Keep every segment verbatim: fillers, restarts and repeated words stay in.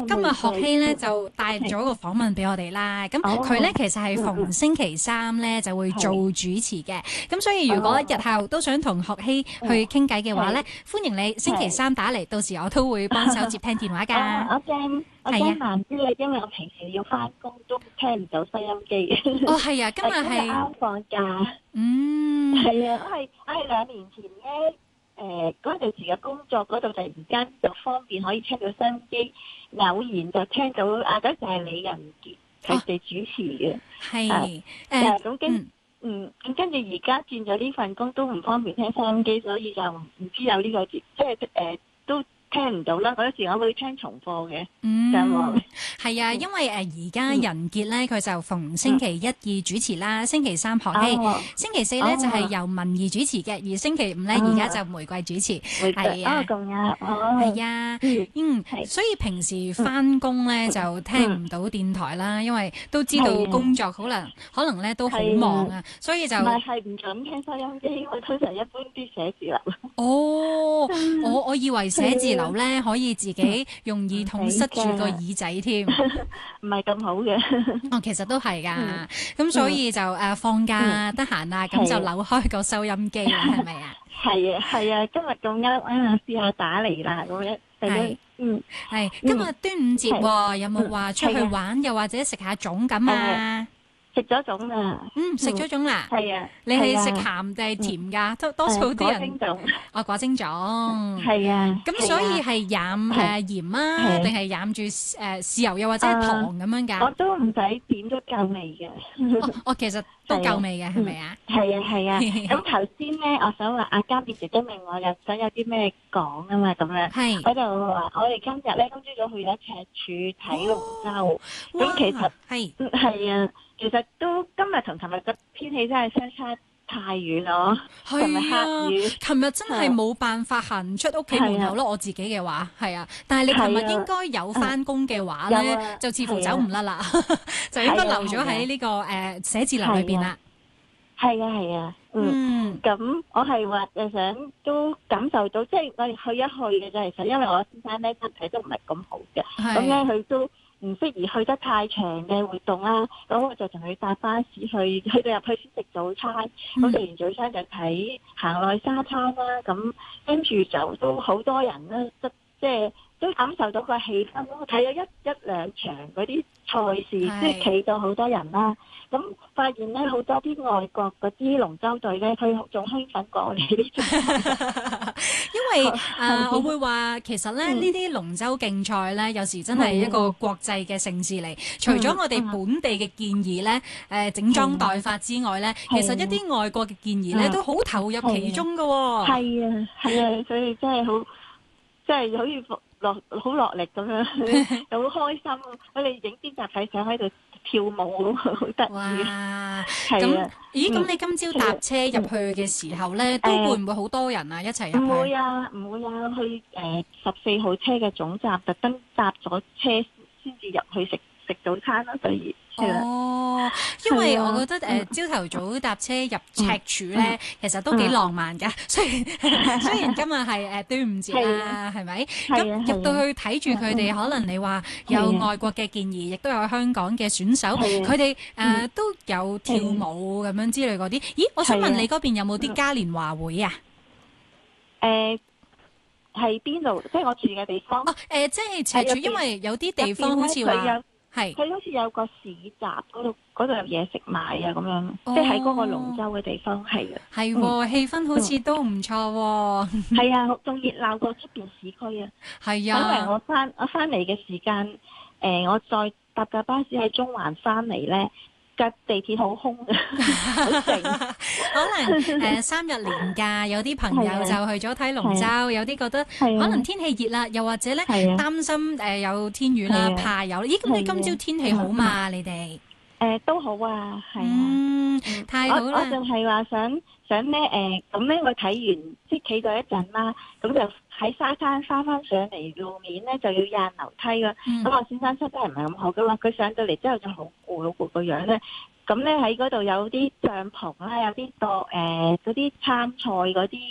今日學希咧就帶咗個訪問俾我哋啦。咁佢咧其實係逢星期三咧就會做主持嘅。咁所以如果日後都想同學希去傾偈嘅話咧，歡迎你星期三打嚟，到時我都會幫手接聽電話㗎。 我驚我驚慢啲啊，因為我平時要翻工都聽唔到收音機。 哦，係啊，今日係啱放假。 嗯， 係啊，我係我係兩年前咧。誒嗰陣時嘅工作嗰度突然間就方便可以聽到收音機，偶然就聽到啊，嗰就係李仁傑佢哋主持嘅， 係誒咁跟嗯咁跟住而家轉咗呢份工都唔方便聽收音機，所以就唔知有呢個節，即係誒都聽唔到啦。嗰時我會聽重播嘅， 嗯， 就係啊，因為誒而家仁傑咧佢就逢星期一二主持啦，星期三學希，星期四咧就係由文儀主持嘅，而星期五咧而家就玫瑰主持，係啊， 咁啊， 係啊，嗯，所以平時翻工咧就聽唔到電台啦，因為都知道工作可能可能咧都好忙啊，所以就唔係係唔準聽收音機，我通常一般啲寫字樓。 哦，我我以為寫字樓咧可以自己用耳筒塞住個耳仔添， 唔係咁好嘅。 哦，其實都係㗎，咁所以就誒放假得閒啊，咁就扭開個收音機啦，係咪啊？ 係啊係啊，今日咁啱啊，試下打嚟啦咁樣。係，嗯， 係今日端午節喎，有冇話出去玩，又或者食下粽咁啊？ 食咗粽啦， 嗯，食咗粽啦， 係啊， 你係食鹹定係甜㗎？多多數啲人果蒸粽， 哦，果蒸粽， 係啊， 咁所以係飲誒鹽啊，定係飲住誒豉油又或者糖咁樣㗎？ 我都唔使點都夠味嘅。 哦，我其實都夠味嘅，係咪啊？ 係啊係啊，咁頭先咧，我想話阿嘉賓姐姐問我又想有啲咩講啊嘛，咁樣， 係， 我就話我哋今日咧今朝早去咗赤柱睇龍舟，咁其實係係啊。其實都今日同琴日嘅天氣真係相差太遠咯，琴日黑雨， 琴日真係冇辦法行出屋企門口咯。我自己嘅話係啊，但係你琴日應該有翻工嘅話咧，就似乎走唔甩啦，就應該留咗喺呢個誒寫字樓裏邊啦。 係啊係啊，嗯，咁我係話誒想都感受到，即係我哋去一去嘅啫。其實因為我先生咧身體都唔係咁好嘅，咁咧佢都唔適宜去得太長嘅活動啦，咁我就同佢搭巴士去，去到入去先食早餐，咁食完早餐就睇行落去沙灘啦，咁跟住就都好多人啦，即即係都感受到個氣氛咯。睇咗一一兩場嗰啲賽事，即係企到好多人啦，咁發現咧好多啲外國嗰啲龍舟隊咧，佢仲興奮過我哋呢種。 因為誒、呃，我會話其實咧呢啲龍舟競賽咧，有時真係一個國際嘅盛事嚟。除咗我哋本地嘅建議咧，誒、呃、整裝待發之外咧，其實一啲外國嘅建議咧都好投入其中㗎喎。 係啊，係啊，所以真係好，即係好似落好落力咁樣，又好開心。我哋影啲集體相喺度跳舞，好得意。 哇！咁咦？咁你今朝搭車入去嘅時候咧，都會唔會好多人啊？一齊入去？ 唔會啊，唔會啊。去誒十四號車嘅總站，特登搭咗車先至入去食食早餐啦。所以哦，因為我覺得誒朝頭早搭車入赤柱咧，其實都幾浪漫㗎。雖然雖然今日係誒端午節啦，係咪？咁入到去睇住佢哋，可能你話有外國嘅建議，亦都有香港嘅選手，佢哋誒都有跳舞咁樣之類嗰啲。咦，我想問你嗰邊有冇啲嘉年華會啊？ 誒係邊度？即係我住嘅地方。 哦，誒即係赤柱，因為有啲地方好似話。係， 佢好似有個市集嗰度，嗰度有嘢食賣啊咁樣，哦、即係喺嗰個龍舟嘅地方係啊。 係喎、嗯，氣氛好似都唔錯喎。 係啊，仲熱鬧過出邊市區啊。 係啊， 因為我翻我翻嚟嘅時間，誒、呃，我再搭架巴士喺中環翻嚟咧。架地鐵好空嘅，好靜。 可能誒、呃、三日連假，有啲朋友就去咗睇龍舟，有啲覺得可能天氣熱啦，又或者咧擔心誒、呃、有天雨啦，怕有。咦，咁你今朝天氣好嘛？你哋？ 誒、呃、都好啊，係啊， 嗯，太好啦！ 我我就係話想想咧誒，咁咧我睇完即係企咗一陣啦，咁就喺沙灘翻翻上嚟路面咧就要掗樓梯啦。咁、嗯、我先生身體唔係咁好嘅嘛，佢上到嚟之後就好攰好攰個樣咧。咁咧喺嗰度有啲帳篷啦，有啲個誒嗰啲參賽嗰啲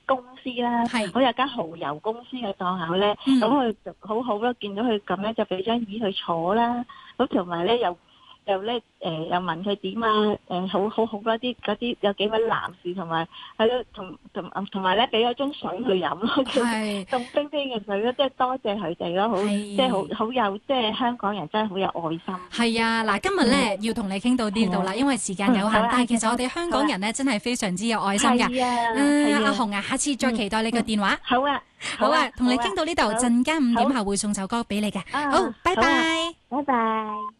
公司啦，好有間蠔油公司嘅檔口咧，咁佢就好好咯，見到佢咁咧就俾張椅佢坐啦，咁同埋咧又又咧誒又問佢點啊，誒好好好嗰啲嗰啲有幾位男士同埋係咯，同同同埋咧俾咗樽水去飲咯，凍冰冰嘅水咯，即係多謝佢哋咯，好即係好好有即係香港人真係好有愛心。係啊，嗱今日咧要同你傾到呢度啦，因為時間有限，但係其實我哋香港人咧真係非常之有愛心㗎。嗯，阿紅啊，下次再期待你個電話。 好啊， 好啊，同你傾到呢度，陣間五點後會送首歌俾你嘅。好，拜拜， 拜拜。